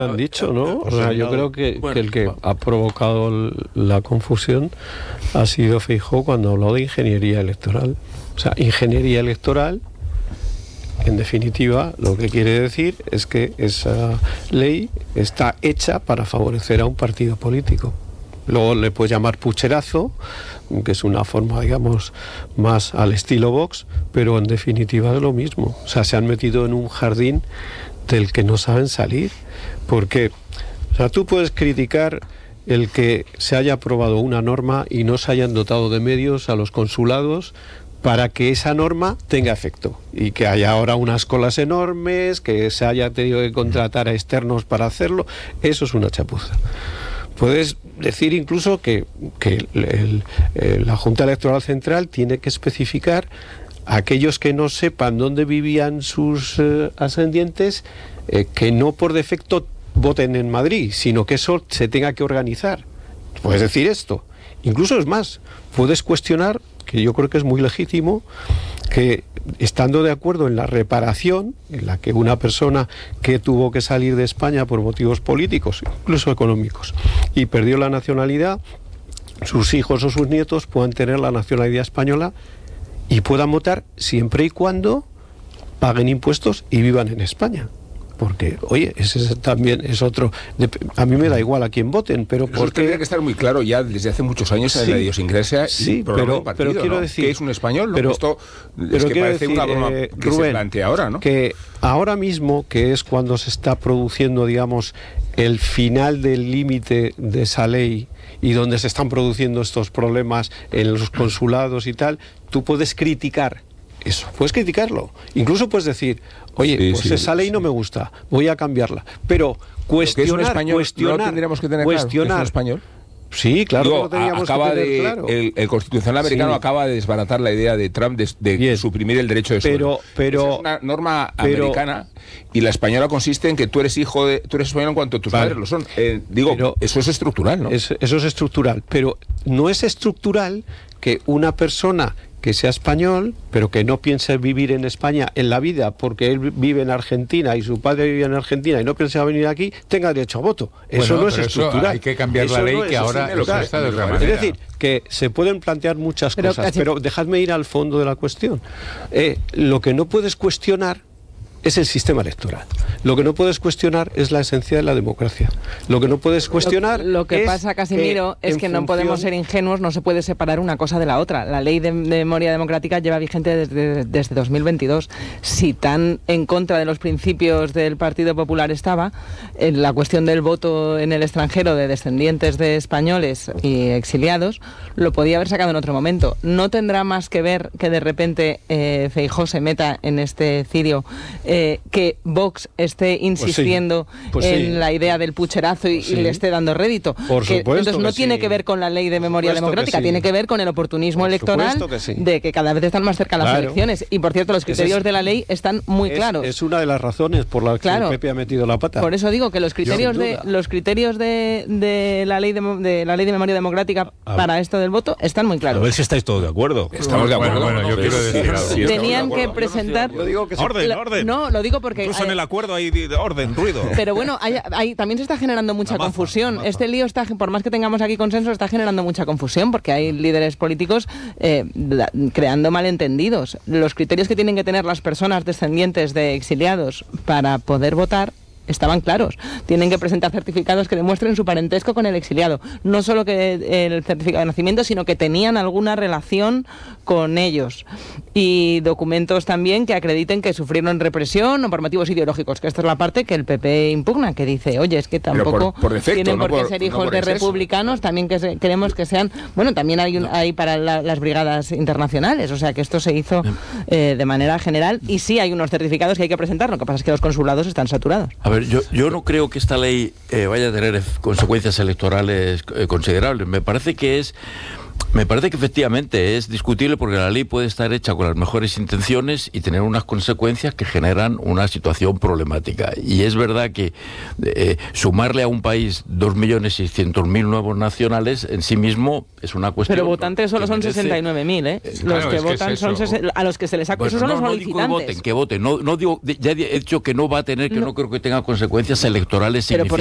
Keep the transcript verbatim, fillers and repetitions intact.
Han dicho, ¿no? O sea, yo creo que, bueno, que el que ha provocado la confusión ha sido Feijóo cuando habló de ingeniería electoral. O sea, ingeniería electoral, en definitiva, lo que quiere decir es que esa ley está hecha para favorecer a un partido político. Luego le puedes llamar pucherazo, que es una forma, digamos, más al estilo Vox, pero en definitiva es lo mismo. O sea, se han metido en un jardín del que no saben salir. Porque, o sea, tú puedes criticar el que se haya aprobado una norma y no se hayan dotado de medios a los consulados para que esa norma tenga efecto y que haya ahora unas colas enormes, que se haya tenido que contratar a externos para hacerlo. Eso es una chapuza. Puedes decir incluso que, que el, el, la Junta Electoral Central tiene que especificar a aquellos que no sepan dónde vivían sus eh, ascendientes, eh, que no por defecto voten en Madrid, sino que eso se tenga que organizar. Puedes decir esto. Incluso es más, puedes cuestionar, que yo creo que es muy legítimo, que estando de acuerdo en la reparación, en la que una persona que tuvo que salir de España por motivos políticos, incluso económicos, y perdió la nacionalidad, sus hijos o sus nietos puedan tener la nacionalidad española y puedan votar siempre y cuando paguen impuestos y vivan en España. Porque, oye, ese también es otro... A mí me da igual a quién voten, pero Eso porque... tendría que estar muy claro ya desde hace muchos años en sí, la idiosincrasia sí, y programa pero, de partido, pero quiero ¿no? decir... Que es un español, ¿no? Pero, Esto pero es que parece decir, una broma eh, que Rubén, se plantea ahora, ¿no? Que ahora mismo, que es cuando se está produciendo, digamos, el final del límite de esa ley y donde se están produciendo estos problemas en los consulados y tal, tú puedes criticar eso, puedes criticarlo. Incluso puedes decir, oye, sí, pues sí, esa ley sí. no me gusta, voy a cambiarla. Pero cuestionar, es un español, cuestionar, no tendríamos que tener cuestionar, claro, ¿es un español? Sí, claro. Digo, que lo teníamos acaba que tener de, claro. el, el constitucional americano sí. acaba de desbaratar la idea de Trump de, de Bien, suprimir el derecho de suelo. Pero, pero, Esa es una norma pero, americana y la española consiste en que tú eres hijo de, tú eres español en cuanto tus vale. padres lo son. Eh, digo, pero, eso es estructural, ¿no? Es, eso es estructural, pero no es estructural que una persona que sea español, pero que no piense vivir en España en la vida porque él vive en Argentina y su padre vive en Argentina y no piensa venir aquí, tenga derecho a voto. Eso bueno, no es estructural. Hay que cambiar eso la ley no que ahora es lo está de otra manera. Es decir, que se pueden plantear muchas pero cosas, casi... pero dejadme ir al fondo de la cuestión. Eh, lo que no puedes cuestionar es el sistema electoral. Lo que no puedes cuestionar es la esencia de la democracia. Lo que no puedes cuestionar Lo, lo que es pasa, Casimiro, que es que no función... podemos ser ingenuos, no se puede separar una cosa de la otra. La ley de, de memoria democrática lleva vigente desde, desde dos mil veintidós. Si tan en contra de los principios del Partido Popular estaba, en la cuestión del voto en el extranjero de descendientes de españoles y exiliados, lo podía haber sacado en otro momento. No tendrá más que ver que de repente eh, Feijóo se meta en este cirio, Eh, que Vox esté insistiendo pues sí, pues en sí. la idea del pucherazo y, pues sí. y le esté dando rédito. Por que, supuesto entonces no que tiene sí. que ver con la ley de memoria democrática, que sí. tiene que ver con el oportunismo por electoral que sí. de que cada vez están más cerca las claro. elecciones. Y por cierto, los criterios es, de la ley están muy es, claros. Es una de las razones por las claro. que el P P ha metido la pata. Por eso digo que los criterios Yo, de los criterios de, de la ley de, de la ley de memoria democrática para esto del voto están muy claros. A ver si estáis todos de acuerdo. Estamos de acuerdo. Bueno, bueno, yo quiero decir algo. Sí, Tenían que presentar. Yo digo que sí. Orden, Lo, orden. No, lo digo porque. Incluso hay, en el acuerdo hay de orden, ruido. Pero bueno, hay, hay, también se está generando mucha maza, confusión. Este lío está, por más que tengamos aquí consenso, está generando mucha confusión porque hay líderes políticos eh, da, creando malentendidos. Los criterios que tienen que tener las personas descendientes de exiliados para poder votar estaban claros. Tienen que presentar certificados que demuestren su parentesco con el exiliado. No solo que el certificado de nacimiento, sino que tenían alguna relación con ellos. Y documentos también que acrediten que sufrieron represión o por motivos ideológicos, que esta es la parte que el P P impugna, que dice, oye, es que tampoco por, por defecto, tienen no por qué por, ser hijos no por de exceso. republicanos, también que se, queremos que sean... Bueno, también hay, un, no. hay para la, las brigadas internacionales, o sea que esto se hizo eh, de manera general y sí hay unos certificados que hay que presentar, lo que pasa es que los consulados están saturados. A ver, yo, yo no creo que esta ley eh, vaya a tener consecuencias electorales eh, considerables. Me parece que es Me parece que efectivamente es discutible porque la ley puede estar hecha con las mejores intenciones y tener unas consecuencias que generan una situación problemática. Y es verdad que eh, sumarle a un país dos millones seiscientos mil nuevos nacionales en sí mismo es una cuestión... Pero votantes solo son merece... sesenta y nueve mil, ¿eh? Los claro, que votan que es son ses... a los que se les ha... Bueno, esos son no, los no solicitantes. Digo que voten, que voten. No, no digo, ya he dicho que no va a tener, que no, no creo que tenga consecuencias electorales significativas.